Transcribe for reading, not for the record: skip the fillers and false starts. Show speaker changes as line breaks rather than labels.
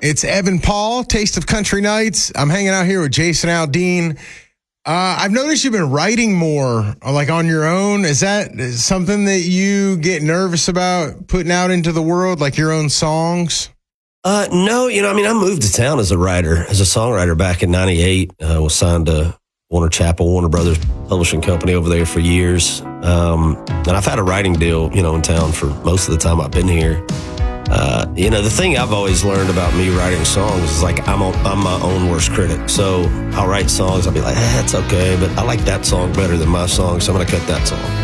It's Evan Paul, Taste of Country Nights. I'm hanging out here with Jason Aldean. I've noticed you've been writing more, like on your own. Is that something that you get nervous about putting out into the world, like your own songs?
No, I moved to town as a songwriter back in 98. Was signed to Warner Chappell, Warner Brothers Publishing Company over there for years. And I've had a writing deal, in town for most of the time I've been here. The thing I've always learned about me writing songs is like I'm my own worst critic. So I'll write songs, I'll be like, it's okay, but I like that song better than my song, so I'm going to cut that song.